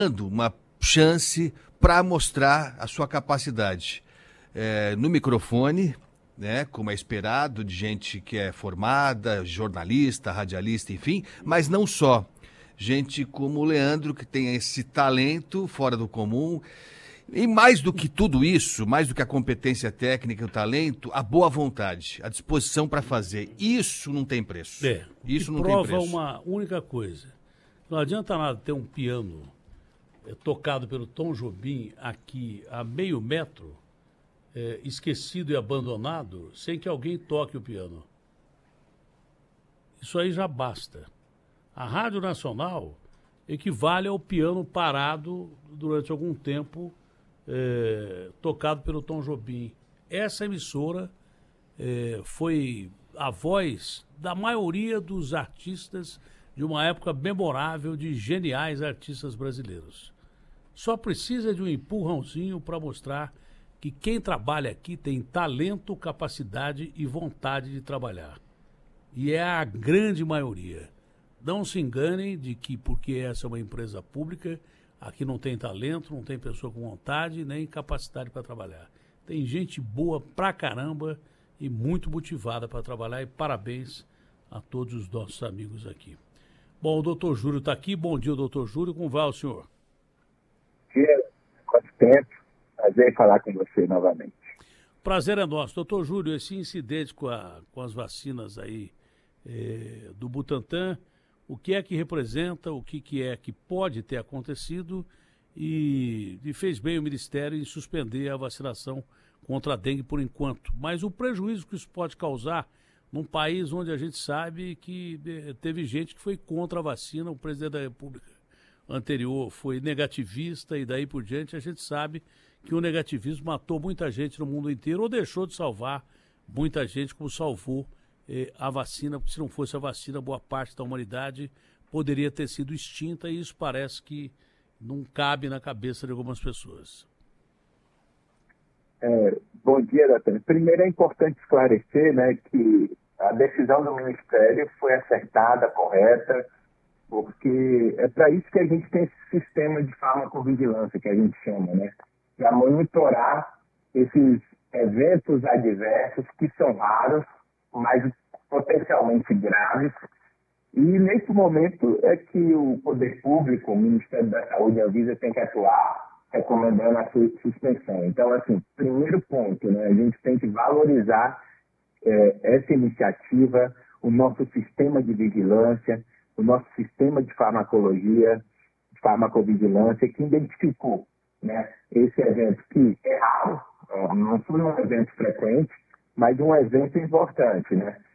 dando uma chance para mostrar a sua capacidade no microfone, né, como é esperado, de gente que é formada, jornalista, radialista, enfim, mas não só. Gente como o Leandro, que tem esse talento fora do comum. E mais do que tudo isso, mais do que a competência técnica e o talento, a boa vontade, a disposição para fazer. Isso não tem preço. Isso não tem prova preço. uma única coisa. Não adianta nada ter um piano tocado pelo Tom Jobim aqui a meio metro, esquecido e abandonado, sem que alguém toque o piano. Isso aí já basta. A Rádio Nacional equivale ao piano parado durante algum tempo, tocado pelo Tom Jobim. Essa emissora foi a voz da maioria dos artistas de uma época memorável de geniais artistas brasileiros. Só precisa de um empurrãozinho para mostrar que quem trabalha aqui tem talento, capacidade e vontade de trabalhar. E é a grande maioria. Não se enganem de que porque essa é uma empresa pública, aqui não tem talento, não tem pessoa com vontade, nem capacidade para trabalhar. Tem gente boa pra caramba e muito motivada para trabalhar, e parabéns a todos os nossos amigos aqui. Bom, o doutor Júlio está aqui. Bom dia, doutor Júlio. Como vai o senhor? Bom dia, quanto tempo. Prazer em falar com você novamente. Prazer é nosso. Doutor Júlio, esse incidente com as vacinas aí do Butantan, o que é que representa, o que é que pode ter acontecido e fez bem o Ministério em suspender a vacinação contra a dengue por enquanto. Mas o prejuízo que isso pode causar num país onde a gente sabe que teve gente que foi contra a vacina, o presidente da República anterior foi negativista e daí por diante a gente sabe que o negativismo matou muita gente no mundo inteiro ou deixou de salvar muita gente como salvou a vacina, porque se não fosse a vacina, boa parte da humanidade poderia ter sido extinta e isso parece que não cabe na cabeça de algumas pessoas. Bom dia, doutor. Primeiro é importante esclarecer, né, que a decisão do Ministério foi acertada, correta, porque é para isso que a gente tem esse sistema de farmacovigilância, que a gente chama, né, para monitorar esses eventos adversos que são raros, mas potencialmente graves. E nesse momento é que o poder público, o Ministério da Saúde e a Anvisa tem que atuar recomendando a sua suspensão. Então, assim, primeiro ponto, né, a gente tem que valorizar essa iniciativa, o nosso sistema de vigilância, o nosso sistema de farmacologia, de farmacovigilância, que identificou, né, esse evento que é raro, não foi um evento frequente, mas um evento importante, né?